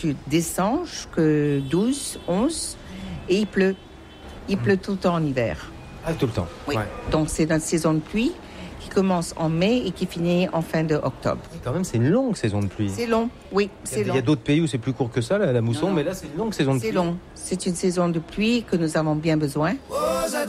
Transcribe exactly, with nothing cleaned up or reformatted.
Tu descends jusqu'à douze, onze et il pleut. Il pleut tout le temps en hiver. Ah, tout le temps. Oui. Ouais. Donc c'est une saison de pluie qui commence en mai et qui finit en fin d'octobre. Quand même, c'est une longue saison de pluie. C'est long, oui, c'est Il y a, long. il y a d'autres pays où c'est plus court que ça, la, la mousson, Non, non. mais là, c'est une longue saison de C'est pluie. long. C'est une saison de pluie que nous avons bien besoin.